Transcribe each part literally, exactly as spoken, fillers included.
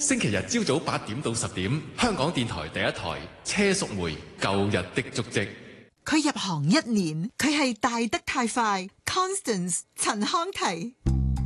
星期日朝早八點到十點，香港電台第一台車淑梅舊日的足跡。 佢入行一年，佢係大得太快。Constance 陳康緹，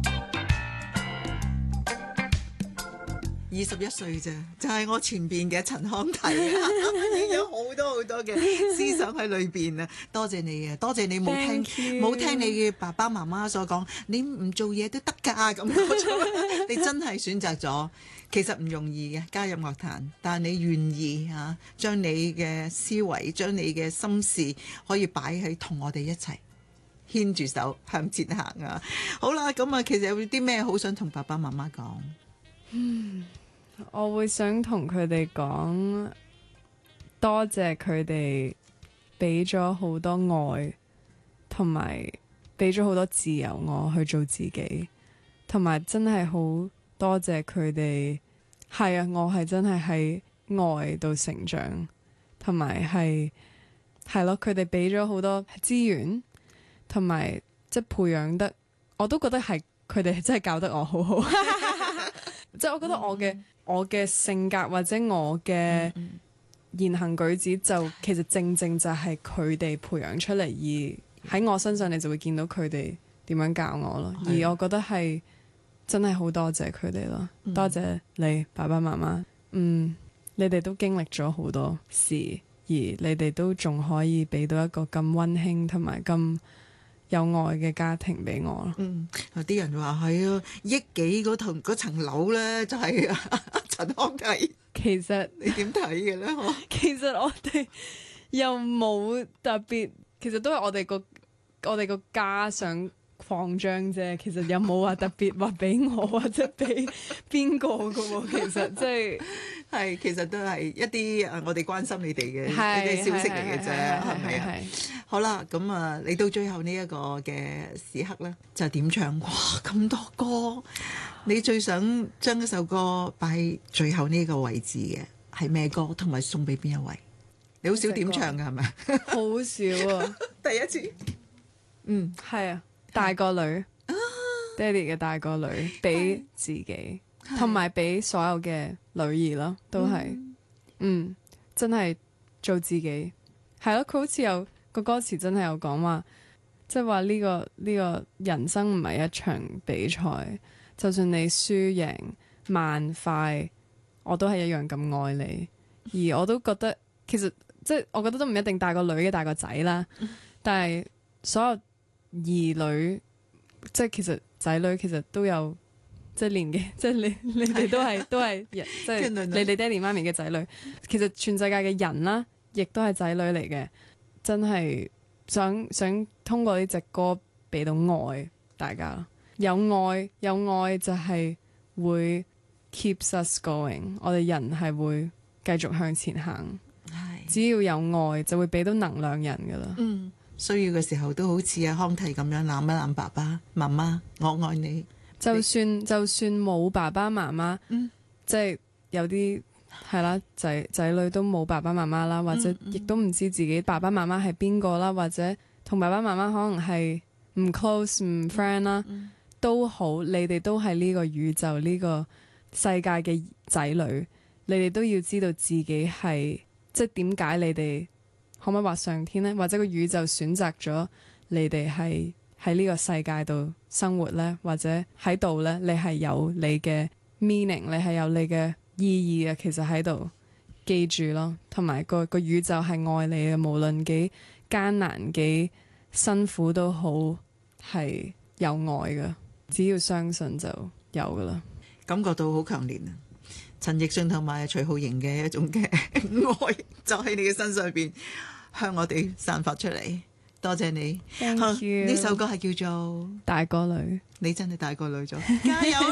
二十一歲啫，就係、是、我前邊嘅陳康緹啊，已經有好多好多嘅思想喺裏邊啊！多謝你啊，多謝你冇聽冇聽你嘅爸爸媽媽所講，你唔做嘢都得㗎咁嗰種，你真係選擇咗。其實唔容易嘅加入樂壇，但係你願意嚇將你嘅思維、將你嘅心事可以擺喺同我哋一齊牽住手向前行啊！好啦，咁啊，其實有啲咩好想同爸爸媽媽講？ 嗯，我會想同佢哋講多謝佢哋俾咗好多愛，同埋俾咗好多自由我去做自己，同埋真係好多謝佢哋。係啊，我係真係喺愛度成長，同埋係係咯，佢哋俾咗好多資源，同埋即係培養得，我都覺得係佢哋真係教得我好好。即係我覺得我嘅、嗯、我嘅性格或者我嘅言行舉止就其實正正就係佢哋培養出嚟，而喺我身上你就會見到佢哋點樣教我咯。而我覺得係真係好多謝佢哋咯，嗯、多謝你爸爸媽媽。嗯，你哋都經歷咗好多事，而你哋都仲可以俾到一個咁溫馨同埋咁有愛嘅家庭俾我咯。 嗯，有啲人話係啊，億幾嗰層嗰層樓咧，就係陳康緹。其實你點睇嘅咧？ 其實我哋又冇特別，其實都係我哋個我哋個家想擴張啫，其實有冇話特別話俾我或者俾邊個㗎喎？其實即係係，其實都係一啲誒，我哋關心你哋嘅一啲消息嚟嘅啫，係咪啊？好啦，咁啊，嚟到最後呢一個嘅時刻咧，就係點唱？哇，咁多歌，你最想將一首歌擺喺最後呢個位置嘅係咩歌？同埋送俾邊一位？你好少點唱㗎係咪？ 好少啊！ 第一次，嗯， 係啊。大個女，爹哋嘅大個女，俾自己，同埋俾所有嘅女兒咯，都係，嗯，嗯，真係做自己，係咯。佢好似有個歌詞真係有講話，即係話呢個呢個人生唔係一場比賽，就算你輸贏慢快，我都係一樣咁愛你。而我都覺得，其實即係我覺得都唔一定大個女嘅大個仔啦，但係所有兒女，即係其實仔女其實都有即係年紀，即係你你哋都係都係即係你哋爹哋媽咪嘅仔女。其實全世界嘅人啦，亦都係仔女嚟嘅。真係想想通過呢隻歌俾到愛大家，有愛有愛就係會 keeps us going。我哋人係會繼續向前行，只要有愛就會俾到能量人噶啦。嗯。 需要嘅時候都好似阿康緹咁樣攬一攬爸爸媽媽，我愛你。 就算就算冇爸爸媽媽，嗯、即係有啲係啦，仔仔女都冇爸爸媽媽啦，或者亦都唔知自己爸爸媽媽係邊個啦，或者同爸爸媽媽可能係唔 close 唔 friend 啦，嗯、都好，你哋都係呢個宇宙呢、呢個世界嘅仔女，你哋都要知道自己係即係點解你哋。可唔可以話上天呢？或者個宇宙選擇咗你哋係喺呢個世界度生活呢？或者喺度呢？你係有你嘅 meaning，你係有你嘅意義嘅。其實喺度記住咯，同埋個個宇宙係愛你嘅，無論幾艱難幾辛苦都好，係有愛嘅。只要相信就有噶啦。 感覺到好強烈啊！陳奕迅同埋徐浩瑩嘅一種嘅愛，就喺你嘅身上邊向我哋散發出嚟。多謝你， Thank you。 呢首歌係叫做《 大個女》， 你真係大個女咗，加油！